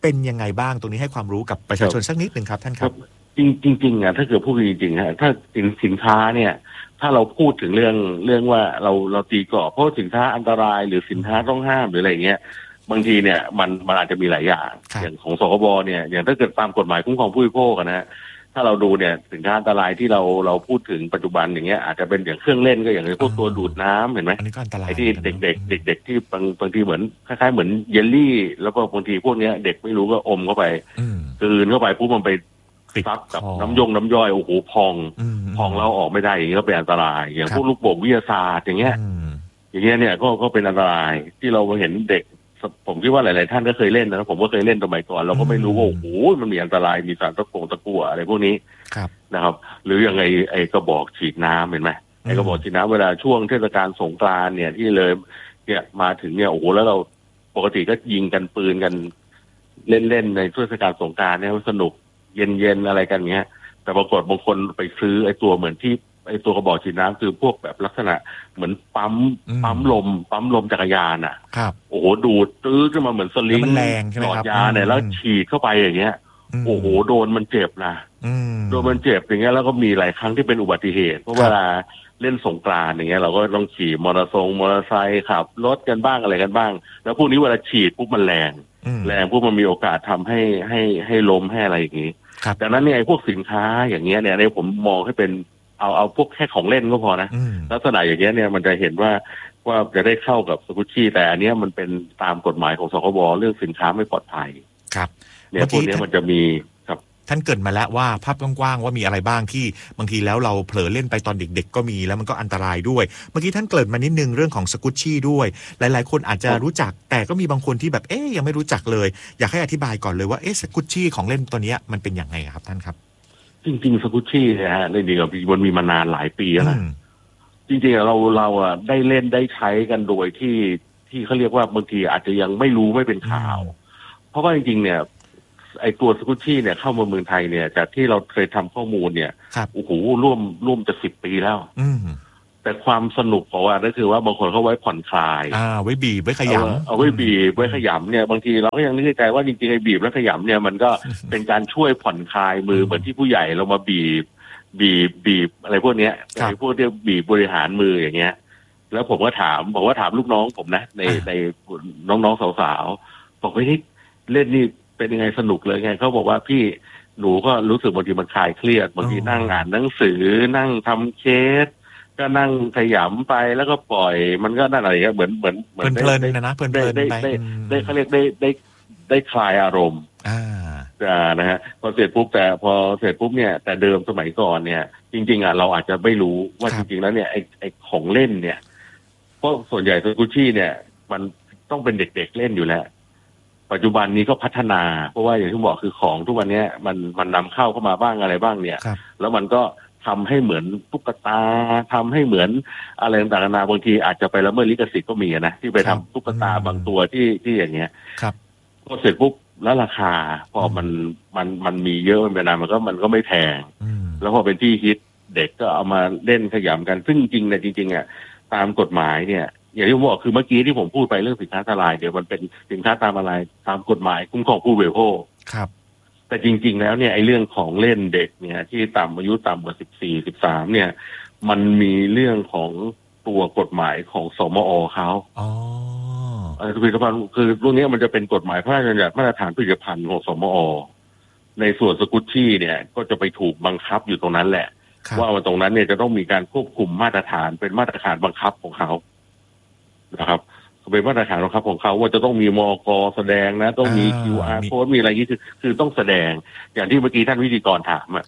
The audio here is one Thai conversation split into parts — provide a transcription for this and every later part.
เป็นยังไงบ้างตรงนี้ให้ความรู้กับประชาชนสักนิดนึงครับท่านครับจริงอ่ะถ้าเกิดพูดจริงๆฮะถ้าสินค้าเนี่ยถ้าเราพูดถึงเรื่องว่าเราตีกรอบเพราะสินค้าอันตรายหรือสินค้าต้องห้ามหรืออะไรเงี้ยบางทีเนี่ยมันอาจจะมีหลายอย่างอย่างของสคบเนี่ยอย่างถ้าเกิดตามกฎหมายคุ้มครองผู้บริโภคนะฮะถ้าเราดูเนี่ยสินค้าอันตรายที่เราพูดถึงปัจจุบันอย่างเงี้ยอาจจะเป็นอย่างเครื่องเล่นก็อย่างพวกตัวดูดน้ำเห็นไหมไอ้ที่เด็กที่บางทีเหมือนคล้ายๆเหมือนเยลลี่แล้วก็บางทีพวกเนี้ยเด็กไม่รู้ก็อมเข้าไปกลืนเข้าไปปุ๊บมันไปซับกับน้ำย่อยโอ้โหพองแล้วออกไม่ได้อย่างนี้ก็เป็นอันตรายอย่างพวกลูกโป่งวิทยาศาสตร์อย่างเงี้ยเนี่ยก็เป็นอันตรายที่เราเห็นเด็กผมคิดว่าหลายๆท่านก็เคยเล่นนะผมก็เคยเล่นสมัยก่อนเราก็ไม่รู้ว่าโอ้โหมันมีอันตรายมีสารตะกั่วอะไรพวกนี้นะครับหรืออย่างไอ้กระบอกฉีดน้ำเห็นไหมไอ้กระบอกฉีดน้ำเวลาช่วงเทศกาลสงกรานต์เนี่ยที่เลยเนี่ยมาถึงเนี่ยโอ้โหแล้วเราปกติก็ยิงกันปืนกันเล่นในเทศกาลสงกรานต์เนี่ยสนุกเย็นอะไรกันเงี้ยแต่ปรากฏบางคนไปซื้อไอ้ตัวเหมือนที่ไอ้ตัวกระบอกฉีดน้ำคือพวกแบบลักษณะเหมือนปั๊มลมจักรยานอ่ะโอ้โหดูดตื้อขึ้นมาเหมือนสลิงหลอดยาเนี่ยแล้วฉีดเข้าไปอย่างเงี้ยโอ้โหโดนมันเจ็บนะโดนมันเจ็บอย่างเงี้ยแล้วก็มีหลายครั้งที่เป็นอุบัติเหตุเพราะเวลาเล่นสงกรานต์อย่างเงี้ยเราก็ต้องขี่มอเตอร์ไซค์ขับรถกันบ้างอะไรกันบ้างแล้วพวกนี้เวลาฉีดปุ๊บมันแรงพวกมันมีโอกาสทำให้ล้มให้อะไรอย่างงี้ดังนั้นเนี่ยไอ้พวกสินค้าอย่างเงี้ยเนี่ยผมมองให้เป็นเอาพวกแค่ของเล่นก็พอนะลักษณะอย่างเงี้ยเนี่ยมันจะเห็นว่าจะได้เข้ากับสกุชชี่แต่อันเนี้ยมันเป็นตามกฎหมายของสคบเรื่องสินค้าไม่ปลอดภัยครับเนี่ยพวกนี้มันจะมีครับท่านเกิดมาแล้วว่าภาพกว้างๆว่ามีอะไรบ้างที่บางทีแล้วเราเผลอเล่นไปตอนเด็กๆก็มีแล้วมันก็อันตรายด้วยเมื่อกี้ท่านเกิดมานิดนึงเรื่องของสกุชชี่ด้วยหลายๆคนอาจจะรู้จักแต่ก็มีบางคนที่แบบยังไม่รู้จักเลยอยากให้อธิบายก่อนเลยว่าสกุชชี่ของเล่นตัวนี้มันเป็นยังไงครับท่านครับจริงๆสกุชชี่เนี่ยฮะในเดียวมันมีมานานหลายปีแล้วนะจริงๆเราได้เล่นได้ใช้กันโดยที่เขาเรียกว่าบางทีอาจจะยังไม่รู้ไม่เป็นข่าวเพราะว่าจริงๆเนี่ยไอตัวสกุชชี่เนี่ยเข้ามาเมืองไทยเนี่ยจากที่เราเคยทำข้อมูลเนี่ยโอ้โหร่วมจะ10 ปีแล้วแต่ความสนุกของว่าก็คือว่าบางคนเขาไว้ผ่อนคลายไว้บีบไว้ขยำเอาไว้บีบไว้ขยำเนี่ยบางทีเราก็ยังนึกในใจว่าจริงๆไอ้บีบและขยำเนี่ยมันก็เป็นการช่วยผ่อนคลายมือเหมือนที่ผู้ใหญ่เรามาบีบอะไรพวกเนี้ยไอ้พวกที่บีบบริหารมืออย่างเงี้ยแล้วผมก็ถามลูกน้องผมนะในน้องๆสาวๆบอกว่าเล่นนี่เป็นยังไงสนุกเลยไงเขาบอกว่าพี่หนูก็รู้สึกบางทีมันคลายเครียดบางทีนั่งอ่านหนังสือนั่งทำเคสก็นั่งขยำไปแล้วก็ปล่อยมันก็นั่นอะไรเหมือนเพลินนะเพลินไปได้เขาเรียกได้คลายอารมณ์นะฮะพอเสร็จปุ๊บเนี่ยแต่เดิมสมัยก่อนเนี่ยจริงๆเราอาจจะไม่รู้ว่าจริงๆแล้วเนี่ยไอ้ของเล่นเนี่ยเพราะส่วนใหญ่สกุชชี่เนี่ยมันต้องเป็นเด็กๆเล่นอยู่แล้วปัจจุบันนี้ก็พัฒนาเพราะว่าอย่างที่บอกคือของทุกวันนี้มันนำเข้ามาบ้างอะไรบ้างเนี่ยแล้วมันก็ทำให้เหมือนตุ๊กตาทำให้เหมือนอะไรต่างๆนานาบางทีอาจจะไปละเมิดลิขสิทธิ์ก็มีนะที่ไปทำตุ๊กตาบางตัวที่อย่างเงี้ยพอเสร็จปุ๊บแล้วราคาพอมันมีเยอะมันก็ไม่แพงแล้วพอเป็นที่ฮิตเด็กก็เอามาเล่นขยำกันซึ่งจริงๆอ่ะตามกฎหมายเนี่ยอย่างที่ผมบอกคือเมื่อกี้ที่ผมพูดไปเรื่องสินค้าอันตรายเดี๋ยวมันเป็นสินค้าตามอะไรตามกฎหมายคุ้มครองผู้บริโภคแต่จริงๆแล้วเนี่ยไอ้เรื่องของเล่นเด็กเนี่ยที่อายุต่ำกว่า14-13เนี่ยมันมีเรื่องของตัวกฎหมายของสมอเขาผลิตภัณฑ์คือเรื่องนี้มันจะเป็นกฎหมายพระราชบัญญัติมาตรฐานผลิตภัณฑ์ของสมอในส่วนสกุชชี่เนี่ยก็จะไปถูกบังคับอยู่ตรงนั้นแหละว่าตรงนั้นเนี่ยจะต้องมีการควบคุมมาตรฐานเป็นมาตรฐานบังคับของเขานะครับเป็นมาตรฐานบังคับของเขาว่าจะต้องมีมก.แสดงนะต้องมี QR code มีอะไรอย่างนี้คือต้องแสดงอย่างที่เมื่อกี้ท่านวิทยกรถามว่า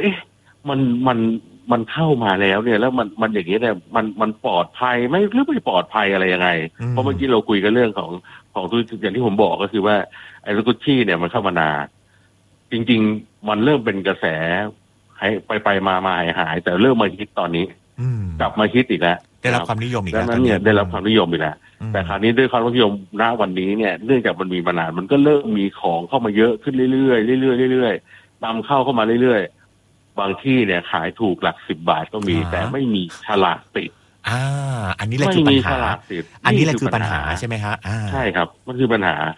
มันเข้ามาแล้วเนี่ยแล้วมันอย่างนี้เนี่ยมันปลอดภัยไหมหรือไม่ปลอดภัยอะไรยังไงเพราะเมื่อกี้เราคุยกันเรื่องของอย่างที่ผมบอกก็คือว่าไอ้สกุชชี่เนี่ยมันเข้ามานานจริงๆมันเริ่มเป็นกระแสให้ไปมาหายแต่เริ่มมาฮิตตอนนี้กลับมาฮิตอีกแล้วได้รับความนิยมอีกแล้วนั้นเนี่ยได้รับความนิยมอีกแล้วแต่คราวนี้ด้วยความนิยมณวันนี้เนี่ยเนื่องจากมันมีมานานมันก็เริ่มมีของเข้ามาเยอะขึ้นเรื่อยๆนำเข้ามาเรื่อยๆบางที่เนี่ยขายถูกหลัก10 บาทก็มีแต่ไม่มีฉลากติดอันนี้แหละคือปัญหาอันนี้แหละคือปัญหาใช่ไหมฮะใช่ครับมันคือปัญหา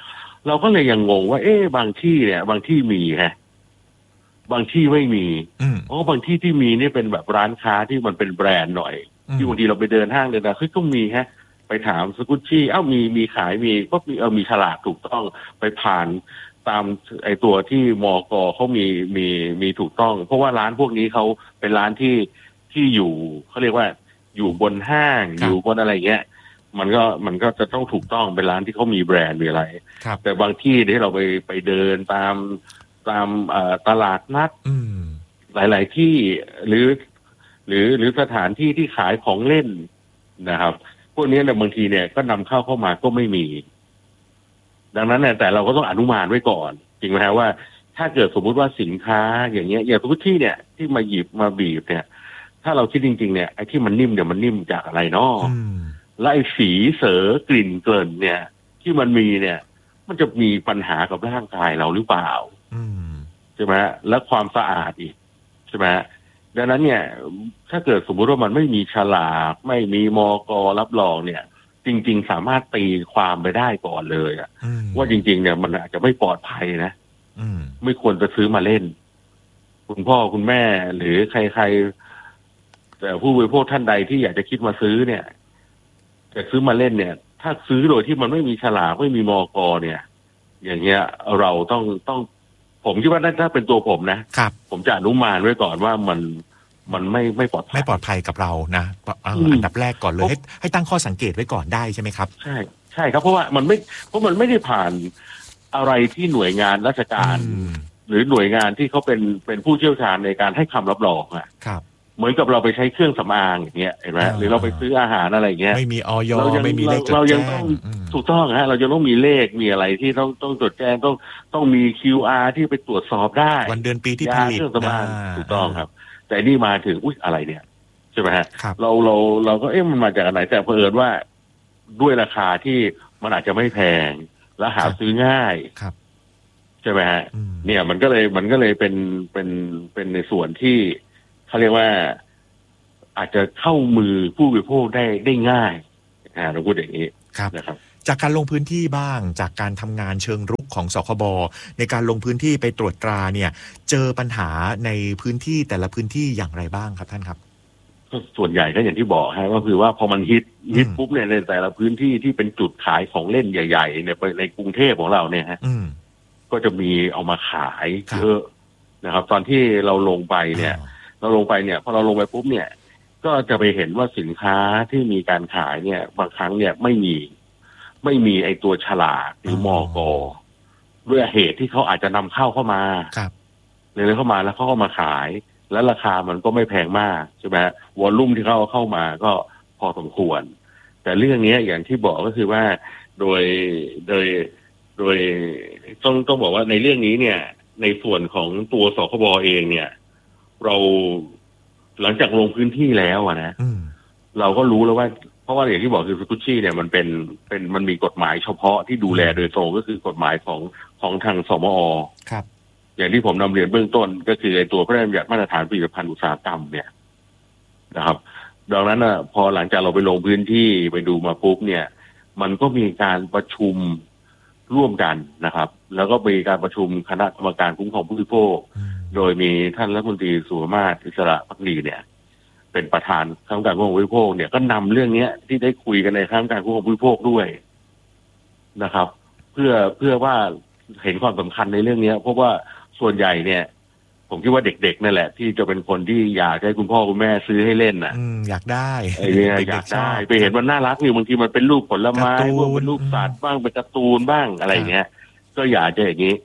เราก็เลยยังงงว่าบางที่เนี่ยบางที่มีฮะบางที่ไม่มีเพราะบางที่ที่มีนี่เป็นแบบร้านค้าที่มันเป็นแบรนด์หน่อยที่บางทีเราไปเดินห้างเดินอะไรก็มีฮะไปถามสกุชชี่มีขายมีก็มีฉลากถูกต้องไปผ่านตามไอตัวที่มก.เขามีถูกต้องเพราะว่าร้านพวกนี้เขาเป็นร้านที่อยู่เขาเรียกว่าอยู่บนห้างอยู่บนอะไรเงี้ยมันก็จะต้องถูกต้องเป็นร้านที่เขามีแบรนด์มีอะไรแต่บางที่ที่เราไปเดินตามตลาดนัดหลายๆที่หรือสถานที่ที่ขายของเล่นนะครับพวกนี้เนี่ยบางทีเนี่ยก็นำเข้ามาก็ไม่มีดังนั้นเนี่ยแต่เราก็ต้องอนุมานไว้ก่อนจริงไหมครับว่าถ้าเกิดสมมุติว่าสินค้าอย่างเงี้ยอย่างทุกที่เนี่ยที่มาหยิบมาบีบเนี่ยถ้าเราคิดจริงๆเนี่ยไอ้ที่มันนิ่มเนี่ยมันนิ่มจากอะไรเนาะและไอ้สีเสอกลิ่นเกินเนี่ยที่มันมีเนี่ยมันจะมีปัญหากับร่างกายเราหรือเปล่าใช่ไหมและความสะอาดอีกใช่ไหมดังนั้นเนี่ยถ้าเกิดสมมุติว่ามันไม่มีฉลากไม่มีมก.รับรองเนี่ยจริงๆสามารถตีความไปได้ก่อนเลยอะว่าจริงๆเนี่ยมันอาจจะไม่ปลอดภัยนะไม่ควรจะซื้อมาเล่นคุณพ่อคุณแม่หรือใครๆแต่ผู้บริโภคท่านใดที่อยากจะคิดมาซื้อเนี่ยจะซื้อมาเล่นเนี่ยถ้าซื้อโดยที่มันไม่มีฉลากไม่มีมก.เนี่ยอย่างเงี้ยเราต้องผมคิดว่าถ้าเป็นตัวผมนะครับผมจะอนุมานไว้ก่อนว่ามันไม่ปลอดภัยไม่ปลอดภัยกับเรานะอันดับแรกก่อนเลยให้ตั้งข้อสังเกตไว้ก่อนได้ใช่ไหมครับใช่ครับเพราะมันไม่ได้ผ่านอะไรที่หน่วยงานราชการหรือหน่วยงานที่เขาเป็นผู้เชี่ยวชาญในการให้คำรับรองอ่ะเหมือนกับเราไปใช้เครื่องสำอางอย่างเงี้ยเห็นไหมหรือเราไปซื้ออาหารอะไรเงี้ยไม่มีอย.ไม่มีเลขจดแจ้งเรายังต้องถูกต้องฮะเราจะต้องมีเลขมีอะไรที่ต้องจดแจ้งต้องมี QR ที่ไปตรวจสอบได้วันเดือนปีที่ผลิตเครื่องสำอางถูกต้องครับแต่นี่มาถึงอะไรเนี่ยใช่ไหมฮะเราก็มันมาจากอะไรแต่เผอิญว่าด้วยราคาที่มันอาจจะไม่แพงและหาซื้อง่ายใช่ไหมฮะเนี่ยมันก็เลยเป็นในส่วนที่เขาเรียกว่าอาจจะเข้ามือผู้บริโภคได้ง่ายเราพูดอย่างนี้นะครับจากการลงพื้นที่บ้างจากการทำงานเชิงรุกของสคบในการลงพื้นที่ไปตรวจตราเนี่ยเจอปัญหาในพื้นที่แต่ละพื้นที่อย่างไรบ้างครับท่านครับส่วนใหญ่ก็อย่างที่บอกฮะก็คือว่าพอมันฮิตปุ๊บเนี่ยในแต่ละพื้นที่ที่เป็นจุดขายของเล่นใหญ่ๆในกรุงเทพของเราเนี่ยฮะก็จะมีเอามาขายเยอะนะครับตอนที่เราลงไปเนี่ยพอเราลงไปปุ๊บเนี่ยก็จะไปเห็นว่าสินค้าที่มีการขายเนี่ยบางครั้งเนี่ยไม่มีไอตัวฉลากหรือมก.ด้วยเหตุที่เขาอาจจะนำเข้ามาเลยเข้ามาแล้วเขาก็มาขายแล้วราคามันก็ไม่แพงมากใช่ไหมวอลลุ่มที่เข้ามาก็พอสมควรแต่เรื่องนี้อย่างที่บอกก็คือว่าโดยต้องบอกว่าในเรื่องนี้เนี่ยในส่วนของตัวสคบเองเนี่ยเราหลังจากลงพื้นที่แล้วนะเราก็รู้แล้วว่าเพราะว่าอย่างที่บอกคือสกุชชี่เนี่ยมันมีกฎหมายเฉพาะที่ดูแลโดยตรงก็คือกฎหมายของทางสมอ. ครับอย่างที่ผมนำเรียนเบื้องต้นก็คือไอ้ตัวพระราชบัญญัติมาตรฐานผลิตภัณฑ์อุตสาหกรรมเนี่ยนะครับดังนั้นพอหลังจากเราไปลงพื้นที่ไปดูมาปุ๊บเนี่ยมันก็มีการประชุมร่วมกันนะครับแล้วก็มีการประชุมคณะกรรมการคุ้มครองผู้บริโภคโดยมีท่านรัฐมนตรีสุภมาศอิสระภักดีเนี่ยเป็นประธานคณะกรรมการคุ้มครองผู้บริโภคเนี่ยก็นำเรื่องนี้ที่ได้คุยกันในคณะกรรมการคุ้มครองผู้บริโภคด้วยนะครับเพื่อว่าเห็นความสำคัญในเรื่องนี้เพราะว่าส่วนใหญ่เนี่ยผมคิดว่าเด็กๆนั่นแหละที่จะเป็นคนที่อยากให้คุณพ่อคุณแม่ซื้อให้เล่นน่ะอยากได้อยากได้ไปเห็นมันน่ารักอยู่บางทีมันเป็นรูปผลไม้บ้างเป็นรูปสัตว์บ้างเป็นการ์ตูนบ้างอะไรเงี้ยก็อยากจะอย่างนี้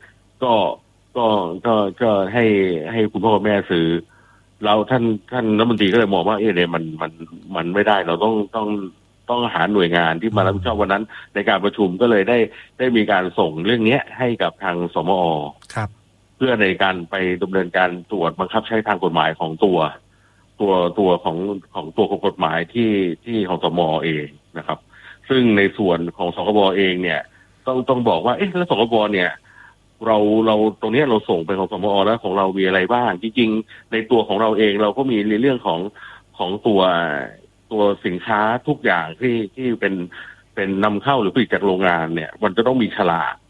ก็ให้คุณพ่อคุณแม่ซื้อเราท่านรัฐมนตรีก็เลยมองว่าเนี่ยมันไม่ได้เราต้องหาหน่วยงานที่มารับผิดชอบวันนั้นในการประชุมก็เลยได้มีการส่งเรื่องนี้ให้กับทางสมอ. ครับเพื่อในการไปดำเนินการตรวจบังคับใช้ทางกฎหมายของตัวของตัวกฎหมายที่ของสมอ.เองนะครับซึ่งในส่วนของสคบเองเนี่ยต้องบอกว่าแล้วสคบเนี่ยเราตรงนี้เราส่งไปของสมอ.แล้วของเรามีอะไรบ้างจริงๆในตัวของเราเองเราก็มีในเรื่องของตัวสินค้าทุกอย่างที่เป็นนำเข้าหรือผลิตจากโรงงานเนี่ยมันจะต้องมีฉลาก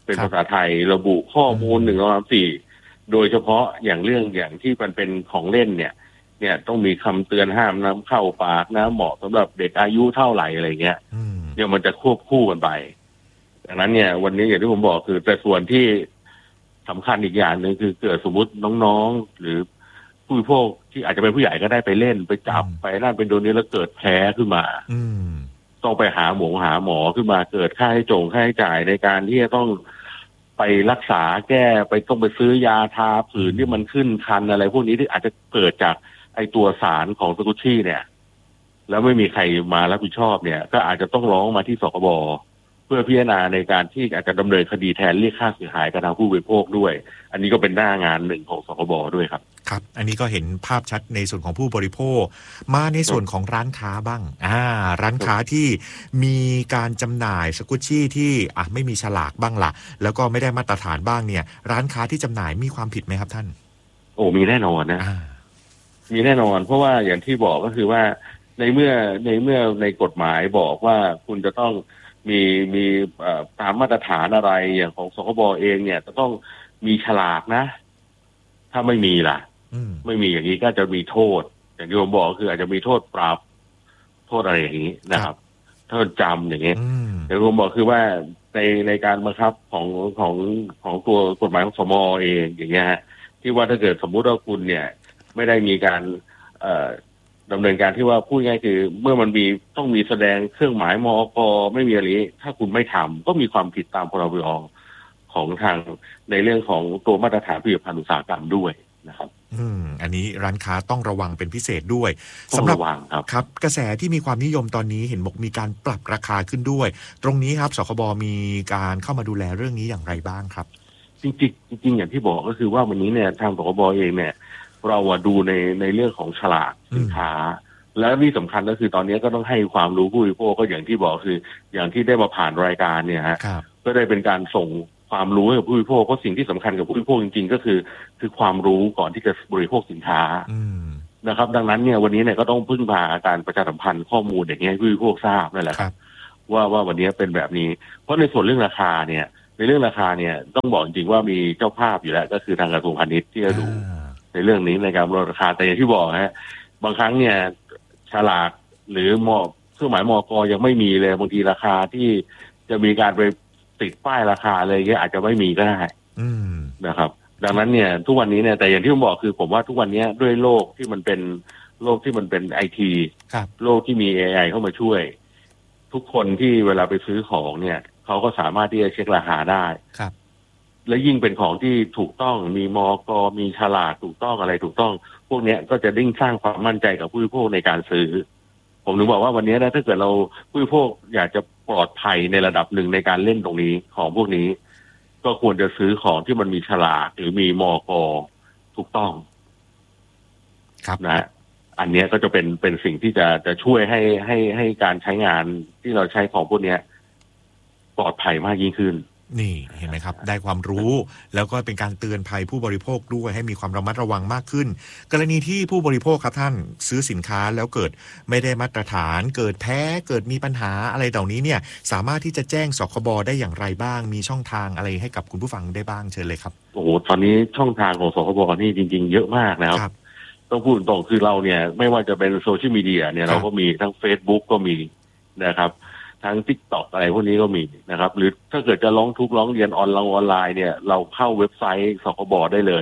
เป็นภาษาไทยระบุข้อมูล1 2 3 4โดยเฉพาะอย่างเรื่องอย่างที่มันเป็นของเล่นเนี่ยต้องมีคำเตือนห้ามน้ำเข้าปากนะเหมาะสำหรับเด็กอายุเท่าไหร่อะไรเงี้ยเนี่ยมันจะควบคู่กันไปดังนั้นเนี่ยวันนี้อย่างที่ผมบอกคือแต่ส่วนที่สำคัญอีกอย่างหนึ่งคือเกิดสมมติน้องๆหรือผู้บริโภคที่อาจจะเป็นผู้ใหญ่ก็ได้ไปเล่นไปจับไปนั่นเป็นโดนนี้แล้วเกิดแพ้ขึ้นมาต้องไปหาหมอขึ้นมาเกิดค่าใช้จ่ายในการที่จะต้องไปรักษาแก้ไปต้องไปซื้อยาทาผื่นที่มันขึ้นคันอะไรพวกนี้ที่อาจจะเกิดจากไอตัวสารของสกุชชี่เนี่ยแล้วไม่มีใครมารับผิดชอบเนี่ยก็อาจจะต้องร้องมาที่สคบเพื่อพิจารณาในการที่อาจจะดำเนินคดีแทนเรียกค่าเสียหายกับทางผู้บริโภคด้วยอันนี้ก็เป็นหน้างานหนึ่งของสคบด้วยครับครับอันนี้ก็เห็นภาพชัดในส่วนของผู้บริโภคมาในส่วนของร้านค้าบ้างร้านค้าที่มีการจำหน่ายสกุชชี่ที่ไม่มีฉลากบ้างล่ะแล้วก็ไม่ได้มาตรฐานบ้างเนี่ยร้านค้าที่จำหน่ายมีความผิดไหมครับท่านโอ้มีแน่นอนนะมีแน่นอนเพราะว่าอย่างที่บอกก็คือว่าในเมื่อในกฎหมายบอกว่าคุณจะต้องมีตามมาตรฐานอะไรอย่างของสคบเองเนี่ยจะต้องมีฉลากนะถ้าไม่มีล่ะไม่มีอย่างนี้ก็จะมีโทษอย่างที่ผมบอกคืออาจจะมีโทษปรับโทษอะไรอย่างนี้นะครับโทษจำอย่างนี้แต่ผมบอกคือว่าในการบังคับของตัวกฎหมายของสมเองอย่างเงี้ยที่ว่าถ้าเกิดสมมุติว่าคุณเนี่ยไม่ได้มีการดำเนินการที่ว่าพูดง่ายคือเมื่อมันมีต้องมีแสดงเครื่องหมายมอกไม่มีอะไรถ้าคุณไม่ทำก็มีความผิดตามพรบของทางในเรื่องของตัวมาตรฐานผลิตภัณฑ์อุตสาหกรรมด้วยนะครับอันนี้ร้านค้าต้องระวังเป็นพิเศษด้วยสำหรับครับกระแสที่มีความนิยมตอนนี้เห็นบอกมีการปรับราคาขึ้นด้วยตรงนี้ครับสคบมีการเข้ามาดูแลเรื่องนี้อย่างไรบ้างครับจริงอย่างที่บอกก็คือว่าวันนี้เนี่ยทางสคบเองเนี่ยเราดูในเรื่องของฉลากสินค้าแล้วที่สำคัญก็คือตอนนี้ก็ต้องให้ความรู้ผู้บริโภคก็อย่างที่บอกคืออย่างที่ได้มาผ่านรายการเนี่ยฮะก็ได้เป็นการส่งความรู้ให้กับผู้บริโภคเพราะสิ่งที่สำคัญกับผู้บริโภคจริงๆก็คือความรู้ก่อนที่จะบริโภคสินค้านะครับดังนั้นเนี่ยวันนี้เนี่ยก็ต้องพึ่งพาการประชาสัมพันธ์ข้อมูลอย่างนี้ให้ผู้บริโภคทราบนั่นแหละครับว่าวันนี้เป็นแบบนี้เพราะในส่วนเรื่องราคาเนี่ยในเรื่องราคาเนี่ยต้องบอกจริงๆว่ามีเจ้าภาพอยู่แล้วก็คือทางกระทรวงพาณิชย์ที่จะดูในเรื่องนี้ในการลดราคาแต่อย่างที่บอกฮะบางครั้งเนี่ยฉลากหรือเครื่องหมายมก.ยังไม่มีเลยบางทีราคาที่จะมีการไปติดป้ายราคาอะไรเงี้ยอาจจะไม่มีก็ได้นะครับดังนั้นเนี่ยทุกวันนี้เนี่ยแต่อย่างที่ผมบอกคือผมว่าทุกวันนี้ด้วยโลกที่มันเป็นไอทีโลกที่มี AI เข้ามาช่วยทุกคนที่เวลาไปซื้อของเนี่ยเขาก็สามารถที่จะเช็คราคาได้และยิ่งเป็นของที่ถูกต้องมีมก.มีฉลากถูกต้องอะไรถูกต้องพวกนี้ก็จะยิ่งสร้างความมั่นใจกับผู้บริโภคในการซื้อผมถึงบอกว่าวันนี้นะถ้าเกิดเราผู้บริโภคอยากจะปลอดภัยในระดับหนึ่งในการเล่นตรงนี้ของพวกนี้ก็ควรจะซื้อของที่มันมีฉลากหรือมีมก.ถูกต้องครับนะอันนี้ก็จะเป็นสิ่งที่จะช่วยให้การใช้งานที่เราใช้ของพวกนี้ปลอดภัยมากยิ่งขึ้นนี่เห็นไหมครับได้ความรู้แล้วก็เป็นการเตือนภัยผู้บริโภคด้วยให้มีความระมัดระวังมากขึ้นกรณีที่ผู้บริโภคครับท่านซื้อสินค้าแล้วเกิดไม่ได้มาตรฐานเกิดแพ้เกิดมีปัญหาอะไรเหล่านี้เนี่ยสามารถที่จะแจ้งสคบได้อย่างไรบ้างมีช่องทางอะไรให้กับคุณผู้ฟังได้บ้างเชิญเลยครับโอ้โหตอนนี้ช่องทางของสคบนี่จริงๆเยอะมากนะครับต้องพูดตรงคือเราเนี่ยไม่ว่าจะเป็นโซเชียลมีเดียเนี่ยเราก็มีทั้ง Facebook ก็มีนะครับทั้ง TikTok อะไรพวกนี้ก็มีนะครับหรือถ้าเกิดจะร้องทุกข์ร้องเรียนออนไลน์เนี่ยเราเข้าเว็บไซต์สคบได้เลย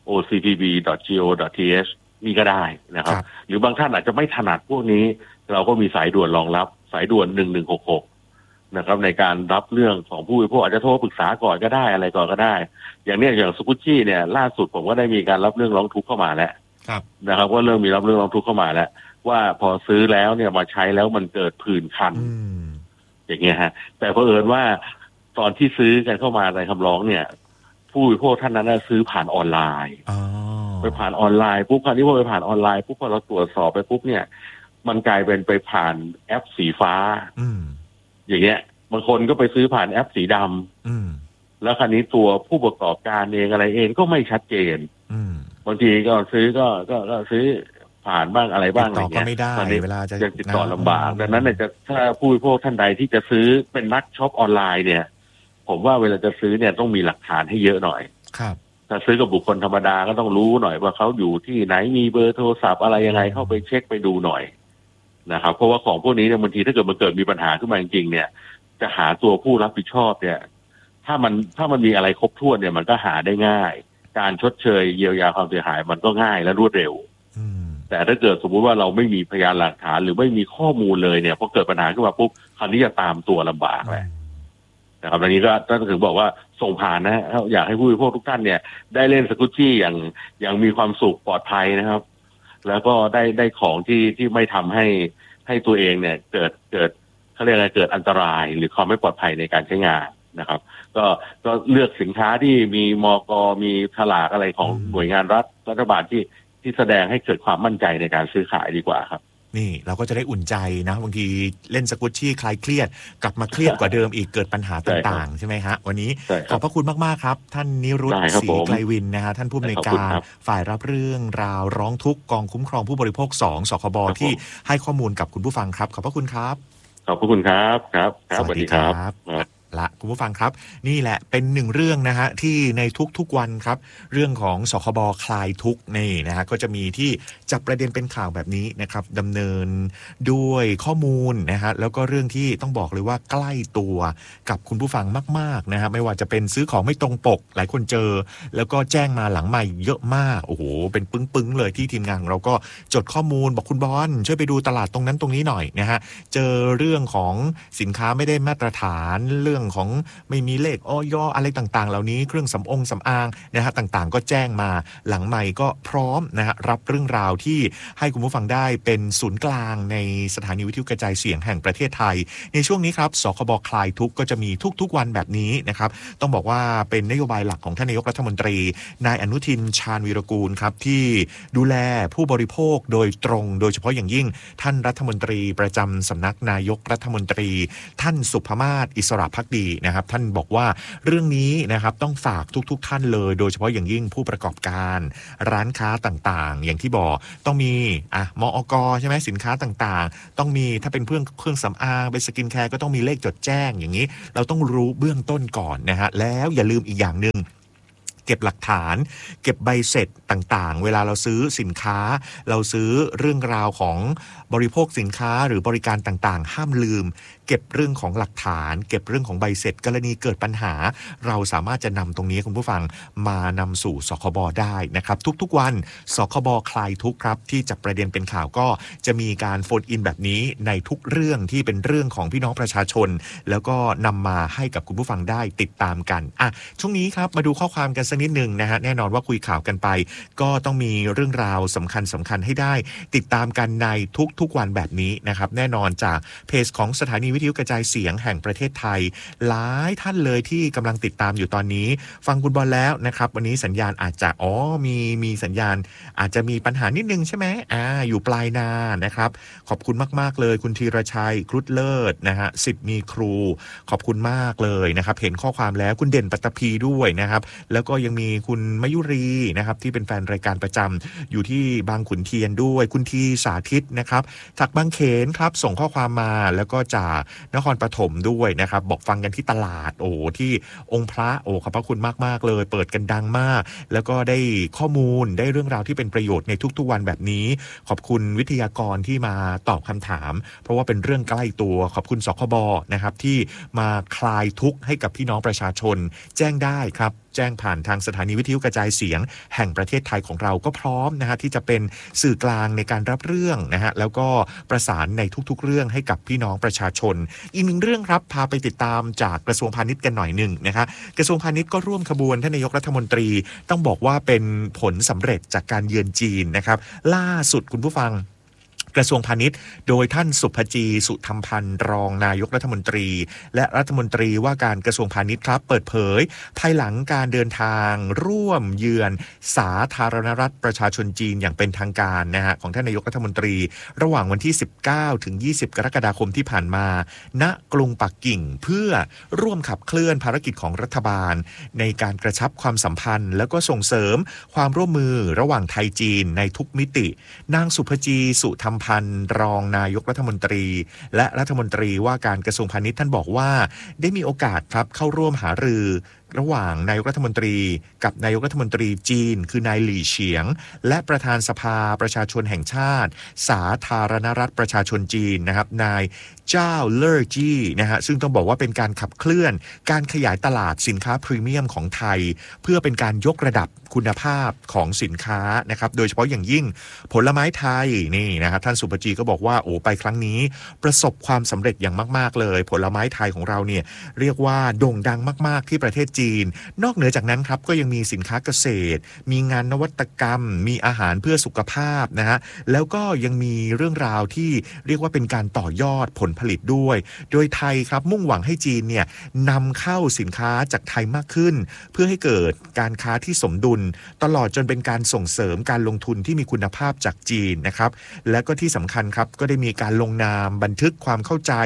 ocpb.go.th นี่ก็ได้นะครับหรือบางท่านอาจจะไม่ถนัดพวกนี้เราก็มีสายด่วนรองรับสายด่วน1166นะครับในการรับเรื่องของผู้บริโภคอาจจะโทรปรึกษาก่อนก็ได้อะไรก่อนก็ได้อย่างสกุชชี่เนี่ยล่าสุดผมก็ได้มีการรับเรื่องร้องทุกข์เข้ามาแล้วนะครับว่าเริ่มมีรับเรื่องร้องทุกข์เข้ามาแล้วว่าพอซื้อแล้วเนี่ยมาใช้แล้วมันเกิดผื่นคันอย่างเงี้ยฮะแต่เผอิญว่าตอนที่ซื้อกันเข้ามาในคำร้องเนี่ยผู้บริโภคท่านนั้นซื้อผ่านออนไลน์ไปผ่านออนไลน์ปุ๊บคราวนี้พอไปผ่านออนไลน์ปุ๊บพอเราตรวจสอบไปปุ๊บเนี่ยมันกลายเป็นไปผ่านแอปสีฟ้าอย่างเงี้ยบางคนก็ไปซื้อผ่านแอปสีดำแล้วคราวนี้ตัวผู้ประกอบการเองอะไรเองก็ไม่ชัดเจนบางทีก็ซื้อก็ซื้อผ่านบ้างอะไรบ้างอะไรเงี้ยตอนนี้เวลาจะติดต่อลำบากดังนั้นเนี่ยถ้าผู้บริโภคท่านใดที่จะซื้อเป็นนักช็อปออนไลน์เนี่ยผมว่าเวลาจะซื้อเนี่ยต้องมีหลักฐานให้เยอะหน่อยครับถ้าซื้อกับบุคคลธรรมดาก็ต้องรู้หน่อยว่าเขาอยู่ที่ไหนมีเบอร์โทรศัพท์อะไรยังไงเข้าไปเช็คไปดูหน่อยนะครับเพราะว่าของพวกนี้เนี่ยบางทีถ้าเกิดมันเกิดมีปัญหาขึ้นมาจริงๆเนี่ยจะหาตัวผู้รับผิดชอบเนี่ยถ้ามันมีอะไรครบถ้วนเนี่ยมันก็หาได้ง่ายการชดเชยเยียวยาความเสียหายมันก็ง่ายและรวดเร็วแต่ถ้าเกิดสมมุติว่าเราไม่มีพยานหลักฐานหรือไม่มีข้อมูลเลยเนี่ยพอเกิดปัญหาขึ้นมาปุ๊บคราวนี้จะตามตัวลำบากแหละนะครับอันนี้ก็ต้องถึงบอกว่าส่งผ่านนะอยากให้ผู้บริโภคทุกท่านเนี่ยได้เล่นสกุชชี่อย่างมีความสุขปลอดภัยนะครับแล้วก็ได้ของที่ไม่ทำให้ตัวเองเนี่ยเกิดเขาเรียกอะไรเกิดอันตรายหรือความไม่ปลอดภัยในการใช้งานนะครับก็เลือกสินค้าที่มีมก.มีฉลากอะไรของหน่วยงานรัฐบาลที่แสดงให้เกิดความมั่นใจในการซื้อขายดีกว่าครับนี่เราก็จะได้อุ่นใจนะบางทีเล่นสกุชชี่คลายเครียดกลับมาเครียดกว่าเดิมอีกเกิดปัญหาต่างๆใช่ไหมฮะวันนี้ขอบพระคุณมากๆครับท่านนิรุต ศรีไกลวินนะฮะท่านผู้อำนวยการฝ่ายรับเรื่องราวร้องทุกข์กองคุ้มครองผู้บริโภค2 สคบที่ให้ข้อมูลกับคุณผู้ฟังครับขอบพระคุณครับขอบพระคุณครับครับสวัสดีครับละคุณผู้ฟังครับนี่แหละเป็นหนึ่งเรื่องนะฮะที่ในทุกๆวันครับเรื่องของสคบคลายทุกข์นี่นะฮะก็จะมีที่จับประเด็นเป็นข่าวแบบนี้นะครับดำเนินด้วยข้อมูลนะฮะแล้วก็เรื่องที่ต้องบอกเลยว่าใกล้ตัวกับคุณผู้ฟังมากๆนะฮะไม่ว่าจะเป็นซื้อของไม่ตรงปกหลายคนเจอแล้วก็แจ้งมาหลังใหม่เยอะมากโอ้โหเป็นปึ้งๆเลยที่ทีมงานของเราก็จดข้อมูลบอกคุณบอลช่วยไปดูตลาดตรงนั้นตรงนี้หน่อยนะฮะเจอเรื่องของสินค้าไม่ได้มาตรฐานเรื่องของไม่มีเลขอย.อะไรต่างๆเหล่านี้เครื่องสำอางนะฮะต่างๆก็แจ้งมาหลังใหม่ก็พร้อมนะฮะรับเรื่องราวที่ให้คุณผู้ฟังได้เป็นศูนย์กลางในสถานีวิทยุกระจายเสียงแห่งประเทศไทยในช่วงนี้ครับสคบคลายทุกข์ก็จะมีทุกๆวันแบบนี้นะครับต้องบอกว่าเป็นนโยบายหลักของท่านนายกรัฐมนตรีนายอนุทินชาญวีรกูลครับที่ดูแลผู้บริโภคโดยตรงโดยเฉพาะอย่างยิ่งท่านรัฐมนตรีประจำสำนักนายกรัฐมนตรีท่านสุภมาศอิสระภักดีนะครับท่านบอกว่าเรื่องนี้นะครับต้องฝากทุกท่านเลยโดยเฉพาะอย่างยิ่งผู้ประกอบการร้านค้าต่างๆอย่างที่บอกต้องมีมอก.ใช่ไหมสินค้าต่างๆต้องมีถ้าเป็นเครื่องสำอางเป็นสกินแคร์ก็ต้องมีเลขจดแจ้งอย่างนี้เราต้องรู้เบื้องต้นก่อนนะฮะแล้วอย่าลืมอีกอย่างนึงเก็บหลักฐานเก็บใบเสร็จต่างๆเวลาเราซื้อสินค้าเราซื้อเรื่องราวของบริโภคสินค้าหรือบริการต่างๆห้ามลืมเก็บเรื่องของหลักฐานเก็บเรื่องของใบเสร็จกรณีเกิดปัญหาเราสามารถจะนำตรงนี้คุณผู้ฟังมานำสู่สคบได้นะครับทุกๆวันสคบคลายทุกข์ครับที่จับประเด็นเป็นข่าวก็จะมีการโฟนอินแบบนี้ในทุกเรื่องที่เป็นเรื่องของพี่น้องประชาชนแล้วก็นำมาให้กับคุณผู้ฟังได้ติดตามกันช่วงนี้ครับมาดูข้อความกันสักนิดนึงนะฮะแน่นอนว่าคุยข่าวกันไปก็ต้องมีเรื่องราวสำคัญให้ได้ติดตามกันในทุกวันแบบนี้นะครับแน่นอนจากเพจของสถานีวิทยุกระจายเสียงแห่งประเทศไทยหลายท่านเลยที่กำลังติดตามอยู่ตอนนี้ฟังคุณบอลแล้วนะครับวันนี้สัญญาณอาจจะมีสัญญาณอาจจะมีปัญหานิดนึงใช่ไหมอยู่ปลายนานะครับขอบคุณมากๆเลยคุณธีรชัยครุฑเลิศนะฮะสิทธิ์มีครูขอบคุณมากเลยนะครับเห็นข้อความแล้วคุณเด่นปัตตภีด้วยนะครับแล้วก็ยังมีคุณมยุรีนะครับที่เป็นแฟนรายการประจำอยู่ที่บางขุนเทียนด้วยคุณทีสาธิตนะครับจากบางเขนครับส่งข้อความมาแล้วก็จากนครปฐมด้วยนะครับบอกฟังกันที่ตลาดที่องค์พระขอบพระคุณมากๆเลยเปิดกันดังมากแล้วก็ได้ข้อมูลได้เรื่องราวที่เป็นประโยชน์ในทุกๆวันแบบนี้ขอบคุณวิทยากรที่มาตอบคำถามเพราะว่าเป็นเรื่องใกล้ตัวขอบคุณสคบนะครับที่มาคลายทุกข์ให้กับพี่น้องประชาชนแจ้งได้ครับแจ้งผ่านทางสถานีวิทยุกระจายเสียงแห่งประเทศไทยของเราก็พร้อมนะฮะที่จะเป็นสื่อกลางในการรับเรื่องนะฮะแล้วก็ประสานในทุกๆเรื่องให้กับพี่น้องประชาชนอีกหนึ่งเรื่องครับพาไปติดตามจากกระทรวงพาณิชย์กันหน่อยหนึ่งนะคะกระทรวงพาณิชย์ก็ร่วมขบวนท่านนายกรัฐมนตรีต้องบอกว่าเป็นผลสำเร็จจากการเยือนจีนนะครับล่าสุดคุณผู้ฟังกระทรวงพาณิชย์โดยท่านสุภจีสุธรรมพันธ์รองนายกรัฐมนตรีและรัฐมนตรีว่าการกระทรวงพาณิชย์ครับเปิดเผยภายหลังการเดินทางร่วมเยือนสาธารณรัฐประชาชนจีนอย่างเป็นทางการนะฮะของท่านนายกรัฐมนตรีระหว่างวันที่19ถึง20กรกฎาคมที่ผ่านมาณกรุงปักกิ่งเพื่อร่วมขับเคลื่อนภารกิจของรัฐบาลในการกระชับความสัมพันธ์แล้วก็ส่งเสริมความร่วมมือระหว่างไทยจีนในทุกมิตินางสุภจีสุธรรมพัพันธ์รองนายกรัฐมนตรีและรัฐมนตรีว่าการกระทรวงพาณิชย์ท่านบอกว่าได้มีโอกาสครับเข้าร่วมหารือระหว่างนายกรัฐมนตรีกับนายกรัฐมนตรีจีนคือนายหลี่เฉียงและประธานสภาประชาชนแห่งชาติสาธารณรัฐประชาชนจีนนะครับนายเจ้าเล่อจี้นะฮะซึ่งต้องบอกว่าเป็นการขับเคลื่อนการขยายตลาดสินค้าพรีเมียมของไทยเพื่อเป็นการยกระดับคุณภาพของสินค้านะครับโดยเฉพาะอย่างยิ่งผลไม้ไทยนี่นะครับท่านสุภจีก็บอกว่าโอ้ไปครั้งนี้ประสบความสำเร็จอย่างมากๆเลยผลไม้ไทยของเราเนี่ยเรียกว่าโด่งดังมากๆที่ประเทศจีนนอกเหนือจากนั้นครับก็ยังมีสินค้าเกษตรมีงานนวัตกรรมมีอาหารเพื่อสุขภาพนะฮะแล้วก็ยังมีเรื่องราวที่เรียกว่าเป็นการต่อยอดผลผลิตด้วยโดยไทยครับมุ่งหวังให้จีนเนี่ยนำเข้าสินค้าจากไทยมากขึ้นเพื่อให้เกิดการค้าที่สมดุลตลอดจนเป็นการส่งเสริมการลงทุนที่มีคุณภาพจากจีนนะครับและก็ที่สำคัญครับก็ได้มีการลงนามบันทึกความเข้าใจ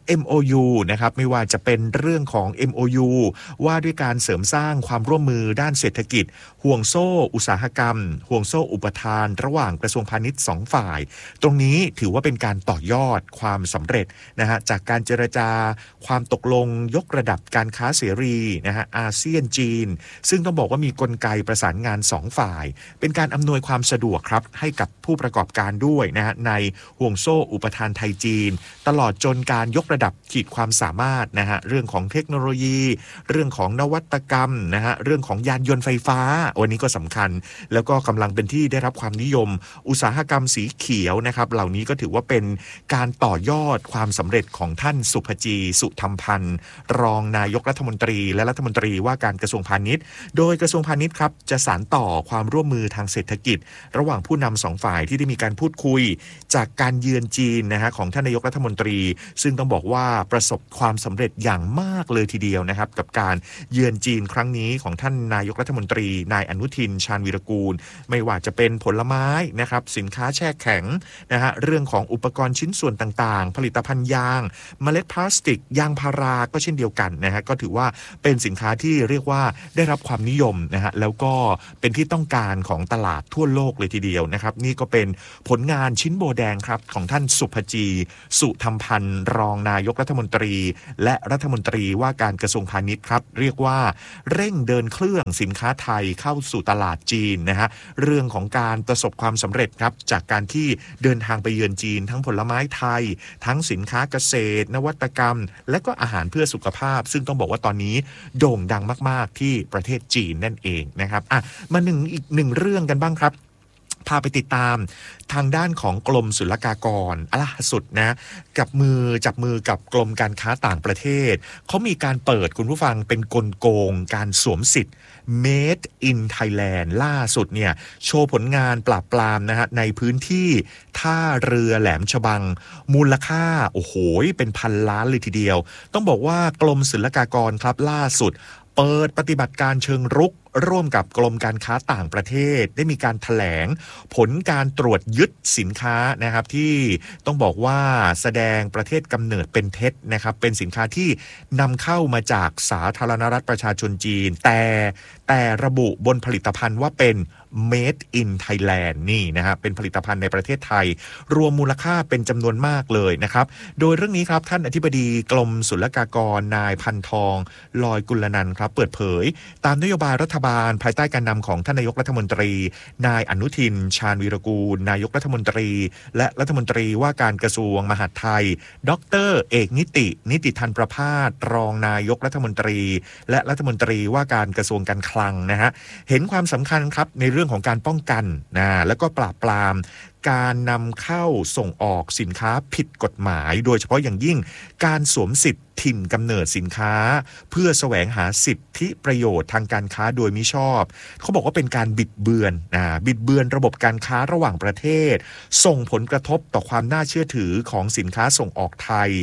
MOU นะครับไม่ว่าจะเป็นเรื่องของ MOU ว่าด้วยการเสริมสร้างความร่วมมือด้านเศรษฐกิจห่วงโซ่อุตสาหกรรมห่วงโซ่อุปทานระหว่างกระทรวงพาณิชย์2ฝ่ายตรงนี้ถือว่าเป็นการต่อยอดความสำเร็จนะฮะจากการเจรจาความตกลงยกระดับการค้าเสรีนะฮะอาเซียนจีนซึ่งต้องบอกว่ามีกลไกประสานงาน2ฝ่ายเป็นการอำนวยความสะดวกครับให้กับผู้ประกอบการด้วยนะฮะในห่วงโซ่อุปทานไทยจีนตลอดจนการยกระดับขีดความสามารถนะฮะเรื่องของเทคโนโลยีเรื่องของนวัตกรรมนะฮะเรื่องของยานยนต์ไฟฟ้าวันนี้ก็สำคัญแล้วก็กำลังเป็นที่ได้รับความนิยมอุตสาหกรรมสีเขียวนะครับเหล่านี้ก็ถือว่าเป็นการต่อยอดความสำเร็จของท่านสุภจีสุธรรมพันธ์รองนายกรัฐมนตรีและรัฐมนตรีว่าการกระทรวงพาณิชย์โดยกระทรวงพาณิชย์ครับจะสานต่อความร่วมมือทางเศรษฐกิจระหว่างผู้นำ2ฝ่ายที่ได้มีการพูดคุยจากการเยือนจีนนะฮะของท่านนายกรัฐมนตรีซึ่งต้องบอกว่าประสบความสำเร็จอย่างมากเลยทีเดียวนะครับกับการเยือนจีนครั้งนี้ของท่านนายกรัฐมนตรีนายอนุทินชาญวีรกูลไม่ว่าจะเป็นผลไม้นะครับสินค้าแช่แข็งนะฮะเรื่องของอุปกรณ์ชิ้นส่วนต่างๆผลิตภัณฑ์ยางเมล็ดพลาสติกยางพาราก็เช่นเดียวกันนะฮะก็ถือว่าเป็นสินค้าที่เรียกว่าได้รับความนิยมนะฮะแล้วก็เป็นที่ต้องการของตลาดทั่วโลกเลยทีเดียวนะครับนี่ก็เป็นผลงานชิ้นโบแดงครับของท่านสุภจีสุธรรมพันธ์รองนายกรัฐมนตรีและรัฐมนตรีว่าการกระทรวงพาณิชย์ครับเรียกว่าเร่งเดินเครื่องสินค้าไทยเข้าสู่ตลาดจีนนะฮะเรื่องของการประสบความสำเร็จครับจากการที่เดินทางไปเยือนจีนทั้งผลไม้ไทยทั้งสินค้าเกษตรนวัตกรรมและก็อาหารเพื่อสุขภาพซึ่งต้องบอกว่าตอนนี้โด่งดังมากๆที่ประเทศจีนนั่นเองนะครับมาอีกหนึ่งเรื่องกันบ้างครับพาไปติดตามทางด้านของกรมศุลกากรล่าสุดนะจับมือกับกรมการค้าต่างประเทศเขามีการเปิดคุณผู้ฟังเป็นกลโกงการสวมสิทธิ์ Made in Thailand ล่าสุดเนี่ยโชว์ผลงานปราบปรามนะฮะในพื้นที่ท่าเรือแหลมฉบังมูลค่าโอ้โหเป็นพันล้านเลยทีเดียวต้องบอกว่ากรมศุลกากรครับล่าสุดเปิดปฏิบัติการเชิงรุกร่วมกับกรมการค้าต่างประเทศได้มีการแถลงผลการตรวจยึดสินค้านะครับที่ต้องบอกว่าแสดงประเทศกำเนิดเป็นเท็จนะครับเป็นสินค้าที่นำเข้ามาจากสาธารณรัฐประชาชนจีนแต่ระบุบนผลิตภัณฑ์ว่าเป็น Made in Thailand นี่นะฮะเป็นผลิตภัณฑ์ในประเทศไทยรวมมูลค่าเป็นจำนวนมากเลยนะครับโดยเรื่องนี้ครับท่านอธิบดีกรมศุลกากรนายพันทองลอยกุลนันท์ครับเปิดเผยตามนโยบายรัฐบาลภายใต้การนำของท่านนายกรัฐมนตรีนายอนุทินชาญวีรกูลนายกรัฐมนตรีและรัฐมนตรีว่าการกระทรวงมหาดไทยดร.เอกนิติธันประภาสรองนายกรัฐมนตรีและรัฐมนตรีว่าการกระทรวงการคลังนะฮะเห็นความสำคัญครับในเรื่องของการป้องกันแล้วก็ปราบปรามการนำเข้าส่งออกสินค้าผิดกฎหมายโดยเฉพาะอย่างยิ่งการสวมสิทธิ์ถิ่นกำเนิดสินค้าเพื่อแสวงหาสิทธิประโยชน์ทางการค้าโดยมิชอบเขาบอกว่าเป็นการบิดเบือนระบบการค้าระหว่างประเทศส่งผลกระทบต่อความน่าเชื่อถือของสินค้าส่งออกไทย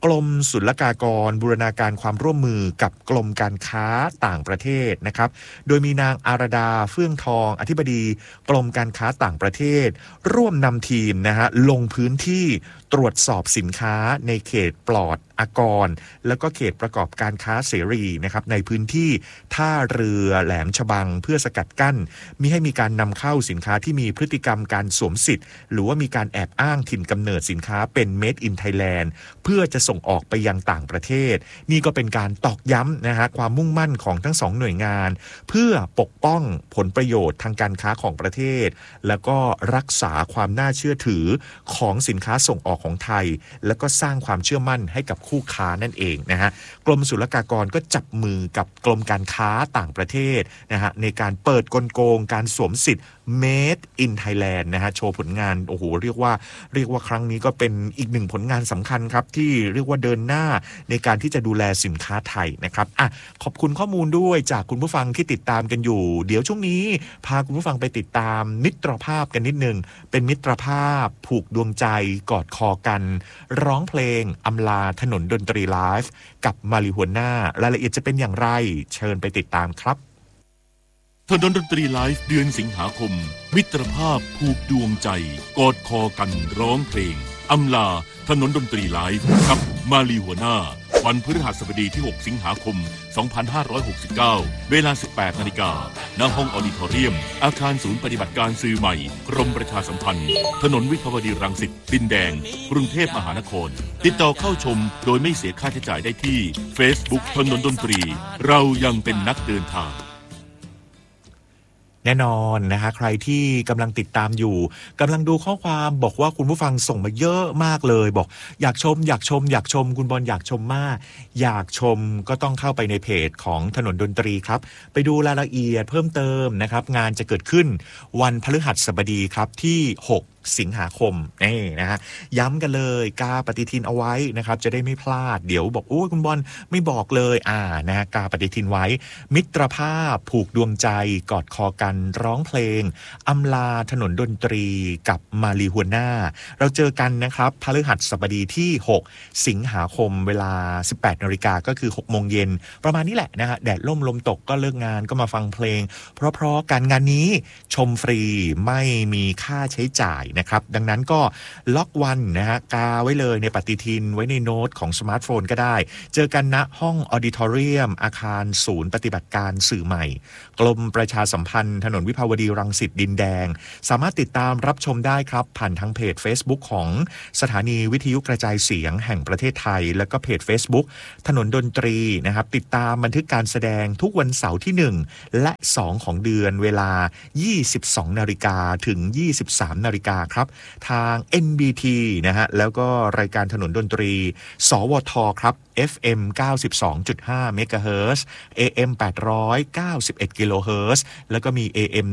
กรมศุลกากรบูรณาการความร่วมมือกับกรมการค้าต่างประเทศนะครับโดยมีนางอารดาเฟื่องทองอธิบดีกรมการค้าต่างประเทศร่วมนำทีมนะฮะลงพื้นที่ตรวจสอบสินค้าในเขตปลอดอากรแล้วก็เขตประกอบการค้าเสรีนะครับในพื้นที่ท่าเรือแหลมฉบังเพื่อสกัดกั้นมิให้มีการนำเข้าสินค้าที่มีพฤติกรรมการสวมสิทธิ์หรือว่ามีการแอบอ้างถิ่นกำเนิดสินค้าเป็น Made in Thailand เพื่อจะส่งออกไปยังต่างประเทศนี่ก็เป็นการตอกย้ำนะฮะความมุ่งมั่นของทั้งสองหน่วยงานเพื่อปกป้องผลประโยชน์ทางการค้าของประเทศแล้วก็รักษาความน่าเชื่อถือของสินค้าส่งออกของไทยแล้วก็สร้างความเชื่อมั่นให้กับคู่ค้านั่นเองนะฮะกรมศุลกากรก็จับมือกับกรมการค้าต่างประเทศนะฮะในการเปิดกลโกงการสวมสิทธิ์ Made in Thailand นะฮะโชว์ผลงานโอ้โหเรียกว่าครั้งนี้ก็เป็นอีกหนึ่งผลงานสำคัญครับที่เรียกว่าเดินหน้าในการที่จะดูแลสินค้าไทยนะครับขอบคุณข้อมูลด้วยจากคุณผู้ฟังที่ติดตามกันอยู่เดี๋ยวช่วงนี้พาคุณผู้ฟังไปติดตามมิตรภาพกันนิดนึงเป็นมิตรภาพผูกดวงใจกอดคอกันร้องเพลงอำลาถนนดนตรีไลฟ์กับมาริฮวน่ารายละเอียดจะเป็นอย่างไรเชิญไปติดตามครับถนนดนตรีไลฟ์เดือนสิงหาคมมิตรภาพผูกดวงใจกอดคอกันร้องเพลงอำลาถนนดนตรีไลฟ์กับมาริฮวน่าวันพฤหัสบดีที่ 6 สิงหาคม 2569 เวลา 18 นาฬิกาณ ห้องออดิทอเรียมอาคารศูนย์ปฏิบัติการสื่อใหม่กรมประชาสัมพันธ์ถนนวิภาวดีรังสิตดินแดงกรุงเทพมหานครติดต่อเข้าชมโดยไม่เสียค่าใช้จ่ายได้ที่ Facebook ถนนดนตรีเรายังเป็นนักเดินทางแน่นอนนะฮะใครที่กำลังติดตามอยู่กำลังดูข้อความบอกว่าคุณผู้ฟังส่งมาเยอะมากเลยบอกอยากชมคุณบอลอยากชมมากอยากชมก็ต้องเข้าไปในเพจของถนนดนตรีครับไปดูรายละเอียดเพิ่มเติมนะครับงานจะเกิดขึ้นวันพฤหัสบดีครับที่6สิงหาคมนี่นะฮะย้ำกันเลยกาปฏิทินเอาไว้นะครับจะได้ไม่พลาดเดี๋ยวบอกโอ้ยคุณบอลไม่บอกเลยนะฮะกาปฏิทินไว้มิตรภาพผูกดวงใจกอดคอกันร้องเพลงอำลาถนนดนตรีกับมาริฮวน่าเราเจอกันนะครับพฤหัสบดีที่6สิงหาคมเวลา 18 นาฬิกาก็คือ 6 โมงเย็นประมาณนี้แหละนะฮะแดดล่มลมตกก็เลิกงานก็มาฟังเพลงเพราะการงานนี้ชมฟรีไม่มีค่าใช้จ่ายนะครับดังนั้นก็ล็อกวันนะฮะกาไว้เลยในปฏิทินไว้ในโน้ตของสมาร์ทโฟนก็ได้เจอกันณห้องออดิทอเรียมอาคารศูนย์ปฏิบัติการสื่อใหม่กรมประชาสัมพันธ์ถนนวิภาวดีรังสิตดินแดงสามารถติดตามรับชมได้ครับผ่านทางเพจ Facebook ของสถานีวิทยุกระจายเสียงแห่งประเทศไทยแล้วก็เพจ Facebook ถนนดนตรีนะครับติดตามบันทึกการแสดงทุกวันเสาร์ที่1และ2ของเดือนเวลา 22 นาฬิกาถึง 23 นาฬิกาครับทาง NBT นะฮะแล้วก็รายการถนนดนตรีสวทครับ FM 92.5 เมกะเฮิรตซ์ AM 891 กิโลเฮิรตซ์แล้วก็มี AM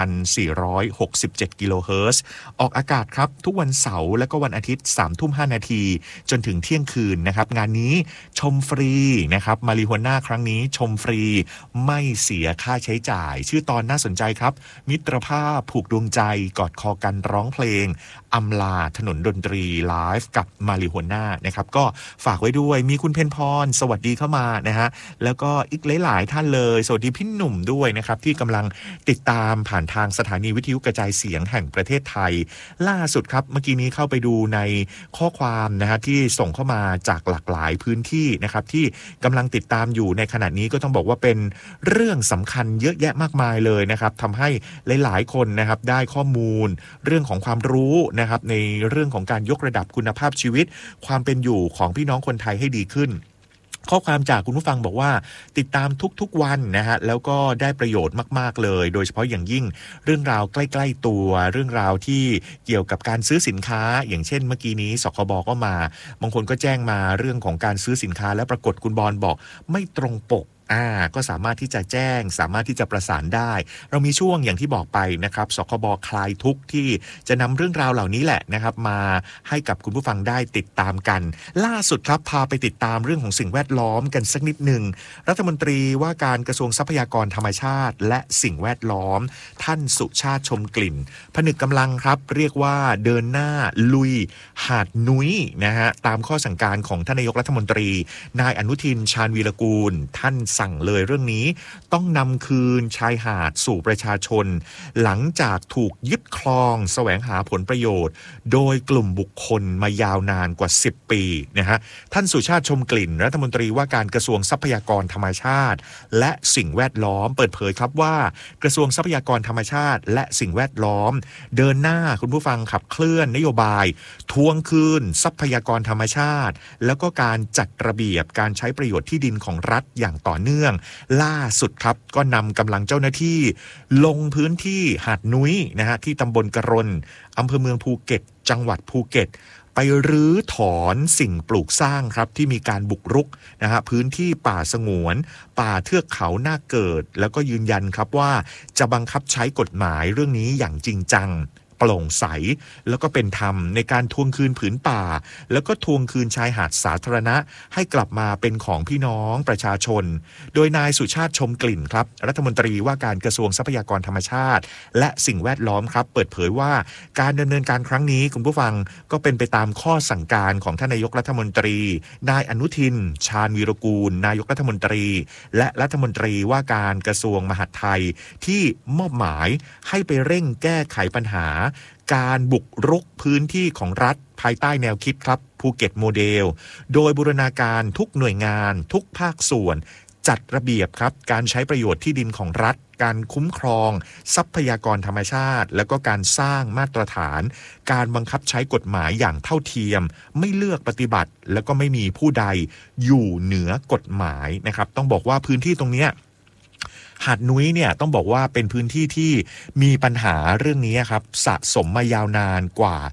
1,467 กิโลเฮิรตซ์ออกอากาศครับทุกวันเสาร์และก็วันอาทิตย์ 3:05 นาทีจนถึงเที่ยงคืนนะครับงานนี้ชมฟรีนะครับมาริฮวน่าครั้งนี้ชมฟรีไม่เสียค่าใช้จ่ายชื่อตอนน่าสนใจครับมิตรภาพผูกดวงใจกอดคอกันร้องเพลงอำลาถนนดนตรีไลฟ์กับมาริฮวน่านะครับก็ฝากไว้ด้วยมีคุณเพนพรสวัสดีเข้ามานะฮะแล้วก็อีกหลายๆท่านเลยสวัสดีพี่หนุ่มด้วยนะครับที่กำลังติดตามผ่านทางสถานีวิทยุกระจายเสียงแห่งประเทศไทยล่าสุดครับเมื่อกี้นี้เข้าไปดูในข้อความนะฮะที่ส่งเข้ามาจากหลากหลายพื้นที่นะครับที่กำลังติดตามอยู่ในขณะนี้ก็ต้องบอกว่าเป็นเรื่องสำคัญเยอะแยะมากมายเลยนะครับทำให้หลายๆคนนะครับได้ข้อมูลเรื่องของความรู้นะครับในเรื่องของการยกระดับคุณภาพชีวิตความเป็นอยู่ของพี่น้องคนไทยให้ดีขึ้นข้อความจากคุณผู้ฟังบอกว่าติดตามทุกๆวันนะฮะแล้วก็ได้ประโยชน์มากๆเลยโดยเฉพาะอย่างยิ่งเรื่องราวใกล้ๆตัวเรื่องราวที่เกี่ยวกับการซื้อสินค้าอย่างเช่นเมื่อกี้นี้สคบก็มาบางคนก็แจ้งมาเรื่องของการซื้อสินค้าแล้วปรากฏคุณบอลบอกไม่ตรงปกก็สามารถที่จะแจ้งสามารถที่จะประสานได้เรามีช่วงอย่างที่บอกไปนะครับสคบคลายทุกข์ที่จะนำเรื่องราวเหล่านี้แหละนะครับมาให้กับคุณผู้ฟังได้ติดตามกันล่าสุดครับพาไปติดตามเรื่องของสิ่งแวดล้อมกันสักนิดหนึ่งรัฐมนตรีว่าการกระทรวงทรัพยากรธรรมชาติและสิ่งแวดล้อมท่านสุชาติชมกลิ่นผนึกกำลังครับเรียกว่าเดินหน้าลุยหาดนุ้ยนะฮะตามข้อสั่งการของท่านนายกรัฐมนตรีนายอนุทินชาญวีรกูลท่านสั่งเลยเรื่องนี้ต้องนำคืนชายหาดสู่ประชาชนหลังจากถูกยึดครองแสวงหาผลประโยชน์โดยกลุ่มบุคคลมายาวนานกว่า10ปีนะฮะท่านสุชาติชมกลิ่นรัฐมนตรีว่าการกระทรวงทรัพยากรธรรมชาติและสิ่งแวดล้อมเปิดเผยครับว่ากระทรวงทรัพยากรธรรมชาติและสิ่งแวดล้อมเดินหน้าคุณผู้ฟังขับเคลื่อนนโยบายทวงคืนทรัพยากรธรรมชาติแล้วก็การจัดระเบียบการใช้ประโยชน์ที่ดินของรัฐอย่างต่อเนื่องล่าสุดครับก็นำกำลังเจ้าหน้าที่ลงพื้นที่หาดนุ้ยนะฮะที่ตำบลกระรนอำเภอเมืองภูเก็ตจังหวัดภูเก็ตไปรื้อถอนสิ่งปลูกสร้างครับที่มีการบุกรุกนะฮะพื้นที่ป่าสงวนป่าเทือกเขาหน้าเกิดแล้วก็ยืนยันครับว่าจะบังคับใช้กฎหมายเรื่องนี้อย่างจริงจังโปร่งใสแล้วก็เป็นธรรมในการทวงคืนผืนป่าแล้วก็ทวงคืนชายหาดสาธารณะให้กลับมาเป็นของพี่น้องประชาชนโดยนายสุชาติชมกลิ่นครับรัฐมนตรีว่าการกระทรวงทรัพยากรธรรมชาติและสิ่งแวดล้อมครับเปิดเผยว่าการดำเนินการครั้งนี้คุณผู้ฟังก็เป็นไปตามข้อสั่งการของท่านนายกรัฐมนตรีนายอนุทินชาญวีรกูลนายกรัฐมนตรีและรัฐมนตรีว่าการกระทรวงมหาดไทยที่มอบหมายให้ไปเร่งแก้ไขปัญหาการบุกรุกพื้นที่ของรัฐภายใต้แนวคิดครับภูเก็ตโมเดลโดยบูรณาการทุกหน่วยงานทุกภาคส่วนจัดระเบียบครับการใช้ประโยชน์ที่ดินของรัฐการคุ้มครองทรัพยากรธรรมชาติแล้วก็การสร้างมาตรฐานการบังคับใช้กฎหมายอย่างเท่าเทียมไม่เลือกปฏิบัติแล้วก็ไม่มีผู้ใดอยู่เหนือกฎหมายนะครับต้องบอกว่าพื้นที่ตรงเนี้ยหาดนุ้ยเนี่ยต้องบอกว่าเป็นพื้นที่ที่มีปัญหาเรื่องนี้ครับสะสมมายาวนานกว่า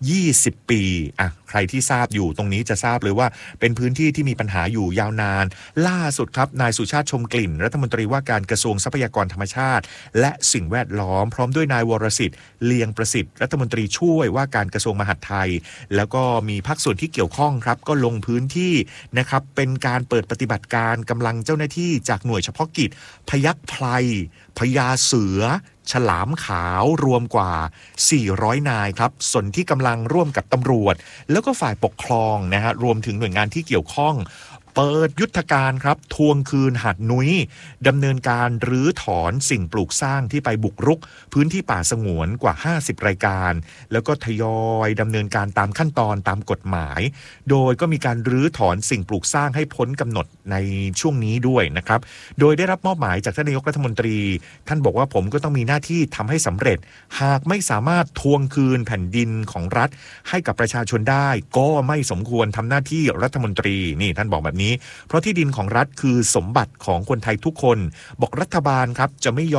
20 ปีใครที่ทราบอยู่ตรงนี้จะทราบเลยว่าเป็นพื้นที่ที่มีปัญหาอยู่ยาวนานล่าสุดครับนายสุชาติชมกลิ่นรัฐมนตรีว่าการกระทรวงทรัพยากรธรรมชาติและสิ่งแวดล้อมพร้อมด้วยนายวรสิทธิ์เลียงประสิทธิ์รัฐมนตรีช่วยว่าการกระทรวงมหาดไทยแล้วก็มีภาคส่วนที่เกี่ยวข้องครับก็ลงพื้นที่นะครับเป็นการเปิดปฏิบัติการกำลังเจ้าหน้าที่จากหน่วยเฉพาะกิจพยัคฆ์ไพรพญาเสือฉลามขาวรวมกว่า400นายครับส่วนที่กำลังร่วมกับตำรวจแล้วก็ฝ่ายปกครองนะฮะรวมถึงหน่วยงานที่เกี่ยวข้องเปิดยุทธการครับทวงคืนหาดนุ้ยดำเนินการรื้อถอนสิ่งปลูกสร้างที่ไปบุกรุกพื้นที่ป่าสงวนกว่า50รายการแล้วก็ทยอยดำเนินการตามขั้นตอนตามกฎหมายโดยก็มีการรื้อถอนสิ่งปลูกสร้างให้พ้นกำหนดในช่วงนี้ด้วยนะครับโดยได้รับมอบหมายจากท่านนายกรัฐมนตรีท่านบอกว่าผมก็ต้องมีหน้าที่ทำให้สำเร็จหากไม่สามารถทวงคืนแผ่นดินของรัฐให้กับประชาชนได้ก็ไม่สมควรทำหน้าที่รัฐมนตรีนี่ท่านบอกแบบนี้เพราะที่ดินของรัฐคือสมบัติของคนไทยทุกคนบอกรัฐบาลครับจะไม่ยอม